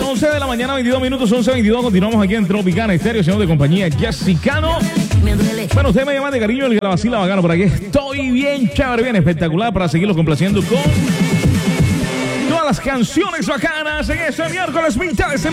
11 de la mañana, 22 minutos, 11:22. Continuamos aquí en Tropicana Estéreo, señor de compañía Jessicano. Bueno, usted me llama de cariño el que la vacila bacano. Por aquí estoy bien chévere, bien espectacular para seguirlo complaciendo con todas las canciones bacanas en este miércoles 20 de